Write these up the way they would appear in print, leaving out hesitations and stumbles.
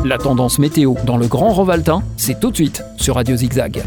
La tendance météo dans le Grand Rovaltain, c'est tout de suite sur Radio Zigzag.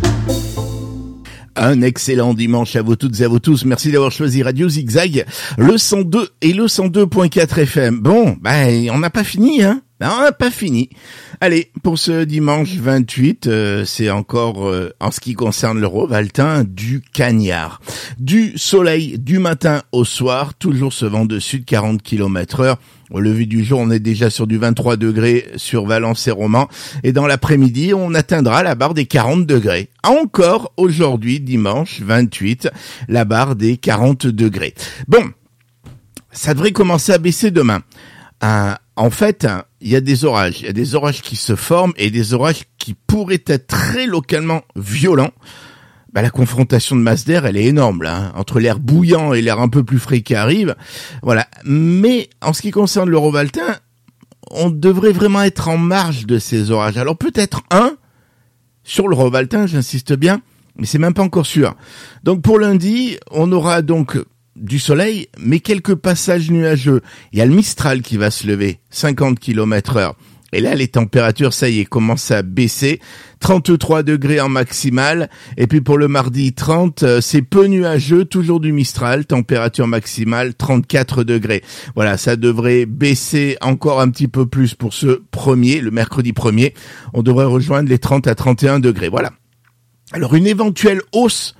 Un excellent dimanche à vous toutes et à vous tous. Merci d'avoir choisi Radio Zigzag, le 102 et le 102.4 FM. Bon, on n'a pas fini, hein. Non, on n'a pas fini. Allez, pour ce dimanche 28, c'est encore, en ce qui concerne le Rovaltain, du cagnard. Du soleil du matin au soir, toujours ce vent de sud 40 km/h. Au lever du jour, on est déjà sur du 23 degrés sur Valence et Romans. Et dans l'après-midi, on atteindra la barre des 40 degrés. Encore aujourd'hui, dimanche 28, la barre des 40 degrés. Bon, ça devrait commencer à baisser demain. En fait, il y a des orages. Il y a des orages qui se forment et des orages qui pourraient être très localement violents. La confrontation de masse d'air, elle est énorme, là, hein, entre l'air bouillant et l'air un peu plus frais qui arrive. Voilà. Mais, en ce qui concerne le Rovaltain, on devrait vraiment être en marge de ces orages. Alors, peut-être un, sur le Rovaltain, j'insiste bien, mais c'est même pas encore sûr. Donc, pour lundi, on aura donc du soleil, mais quelques passages nuageux. Il y a le Mistral qui va se lever, 50 km/h. Et là, les températures, ça y est, commencent à baisser. 33 degrés en maximale. Et puis pour le mardi 30, c'est peu nuageux, toujours du Mistral. Température maximale, 34 degrés. Voilà, ça devrait baisser encore un petit peu plus pour ce premier, le mercredi 1er. On devrait rejoindre les 30 à 31 degrés. Voilà. Alors, une éventuelle hausse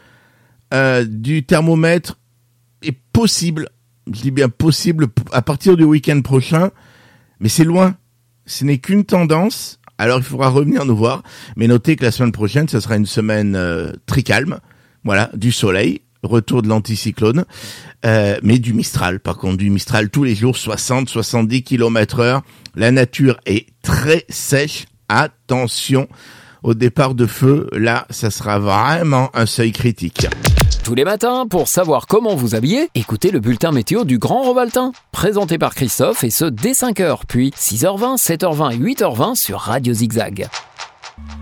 du thermomètre est possible. Je dis bien possible à partir du week-end prochain. Mais c'est loin. Ce n'est qu'une tendance, alors il faudra revenir nous voir, mais notez que la semaine prochaine, ce sera une semaine très calme, voilà, du soleil, retour de l'anticyclone, mais du Mistral, par contre, du Mistral tous les jours, 60-70 km/h, la nature est très sèche, attention au départ de feu, là, ça sera vraiment un seuil critique. Tous les matins, pour savoir comment vous habiller, écoutez le bulletin météo du Grand Rovaltain, présenté par Christophe, et ce dès 5h, puis 6h20, 7h20 et 8h20 sur Radio Zigzag.